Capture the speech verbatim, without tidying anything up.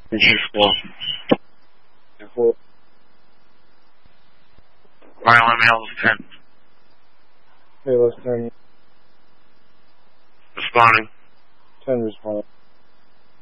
Four. Four. Maryland Males ten. Hey, let's ten. Responding. ten respond.